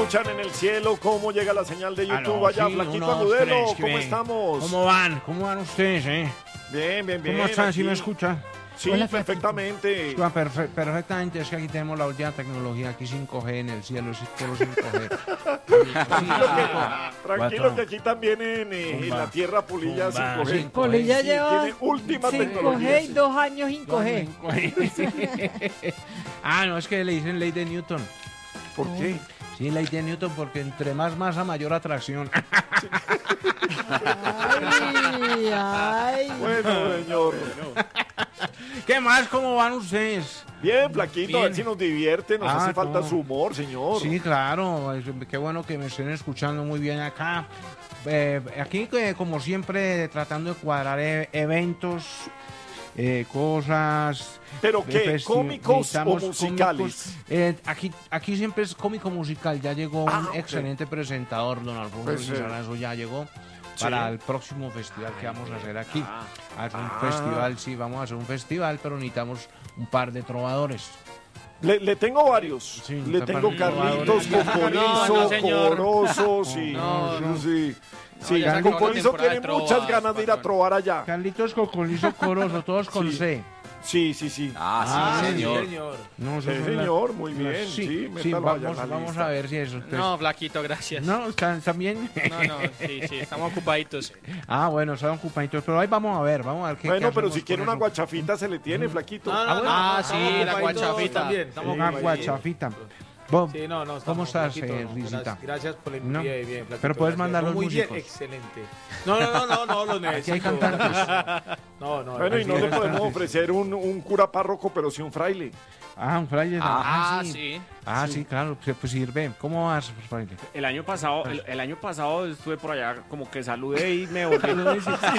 escuchan en el cielo? ¿Cómo llega la señal de YouTube? Aló, Allá, sí, Flaquito 1, 2, Agudelo, 3, ¿cómo bien. estamos? ¿Cómo van? ¿Cómo van ustedes, Bien, bien, bien. ¿Cómo están? ¿Sí aquí. me escuchan? Sí, Hola, perfectamente. Perfectamente, es que aquí tenemos la última tecnología, aquí 5G en el cielo, es puro 5G. Tranquilo que aquí también en la tierra Polilla Zumba, 5G. sí. Polilla Sí, lleva tiene última 5G tecnología. y 2 años sin coger. Ah, no, es que le dicen ley de Newton. ¿Por qué? Sí, ley de Newton, porque entre más masa, mayor atracción. Ay, ay. Bueno, señor. ¿Qué más? ¿Cómo van ustedes? Bien, Flaquito, a ver Bien. si nos divierte, nos Ah, hace falta no. su humor, señor. Sí, claro, qué bueno que me estén escuchando muy bien acá. Aquí, como siempre, tratando de cuadrar eventos, cosas. ¿Pero qué? ¿Cómicos o necesitamos musicales? Aquí siempre es cómico musical. Ya llegó un ok. excelente presentador, don Alfonso Pues, Lizarazo, ya llegó sí. para el próximo festival que vamos a hacer aquí. Hacer un festival, sí, vamos a hacer un festival, pero necesitamos un par de trovadores. Le tengo varios. Sí, Le tengo trovadores. Carlitos, Cocolizo, No, señor. Corozo, sí. No. Sí. Sí, ya se acabó la Cocolizo temporada tiene de muchas trovas, ganas de ir a patrón. trobar allá. Carlitos, Cocolizo, Corozo, todos con Sí. C. Sí, sí, sí. Ah, sí, señor. señor. No, Sí, esos son señor, muy bien. sí, Sí, sí, métalo allá en vamos, la vamos lista. a ver si eso. Entonces, No, Flaquito, gracias. no, ¿están bien? No, sí, estamos ocupaditos. Ah, bueno, están ocupaditos, pero ahí vamos a ver qué Bueno, pero hacemos si quiere con una eso. guachafita se le tiene, Flaquito. Ah, sí, la guachafita. También, estamos Una ahí. guachafita. Vos, Sí, no, ¿Cómo estás, Flaquito, no. Risita? Gracias por la No. bien, bien, Flaquito, Pero puedes gracias. mandar los Muy músicos. bien, excelente. No, lo necesito. Aquí hay cantantes. No. Bueno, y no sí, le es podemos gratis. ofrecer un cura párroco, pero sí un fraile. Ah, un fraile. Sí. Ah, sí, claro, pues sirve. ¿Cómo vas, fraile? El año pasado, el año pasado estuve por allá, como que saludé y me volví. Lo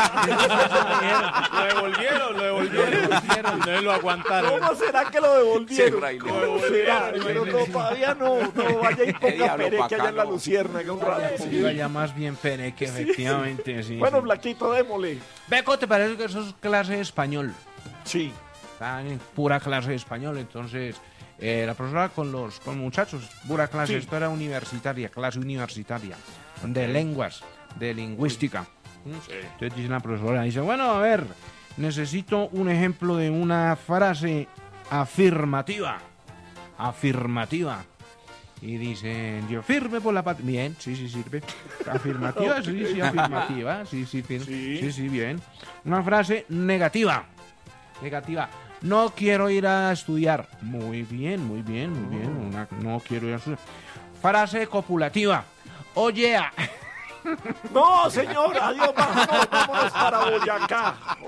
devolvieron. No lo aguantaron. ¿Cómo será que lo devolvieron? Sí, fraile. ¿Cómo será? Pero no, todavía no vaya y ponga diablo pereque allá en la bacano. Luciérnaga un rato. Iba ya más bien pereque, efectivamente, sí. Bueno, sí. Flaquito, démosle. Beco, ¿te parece que eso es clase de español? Sí. Está en pura clase de español, entonces la profesora con muchachos, pura clase, Sí. esto era universitaria, clase universitaria, de lenguas, de lingüística. Entonces dice la profesora, dice, bueno, a ver, necesito un ejemplo de una frase afirmativa. Y dicen, yo firme por la patria. Bien, sí, sirve. Afirmativa, sí, afirmativa. Sí, Sí. sí, bien. Una frase negativa. No quiero ir a estudiar. Muy bien. No quiero ir a estudiar. Frase copulativa. Oye, No, señor, adiós, vámonos para Boyacá.